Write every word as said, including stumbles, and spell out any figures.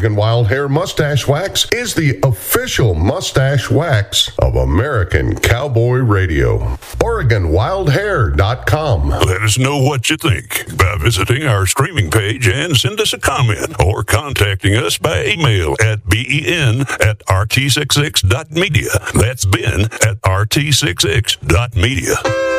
Oregon Wild Hair Mustache Wax is the official mustache wax of American Cowboy Radio. Oregon Wild Hair dot com. Let us know what you think by visiting our streaming page and send us a comment or contacting us by email at ben at r t sixty-six dot media. That's Ben at r t sixty-six dot media.